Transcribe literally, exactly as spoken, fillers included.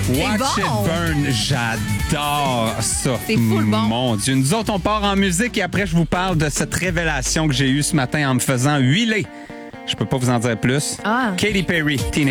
Watch bon. It Burn, j'adore ça. C'est full bon. Mon Dieu. Nous autres, on part en musique et après, je vous parle de cette révélation que j'ai eue ce matin en me faisant huiler. Je peux pas vous en dire plus. Ah. Katy Perry, Teenage